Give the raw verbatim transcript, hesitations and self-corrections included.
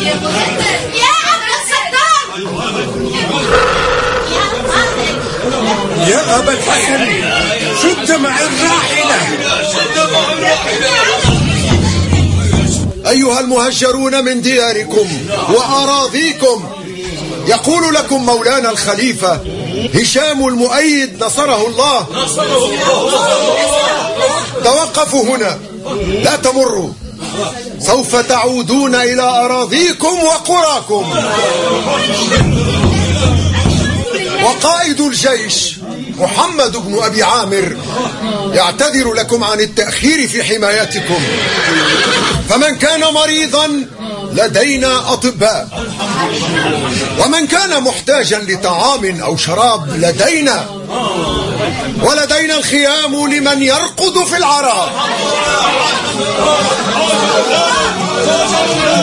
يا عبد الستار. يا أبا الحسن شد مع الراحلة. أيها المهجرون من دياركم وأراضيكم، يقول لكم مولانا الخليفة هشام المؤيد نصره الله: توقفوا هنا، لا تمروا، سوف تعودون إلى أراضيكم وقراكم. وقائد الجيش محمد بن أبي عامر يعتذر لكم عن التأخير في حمايتكم، فمن كان مريضا لدينا أطباء، ومن كان محتاجا لطعام أو شراب لدينا، ولدينا الخيام لمن يرقد في العراء.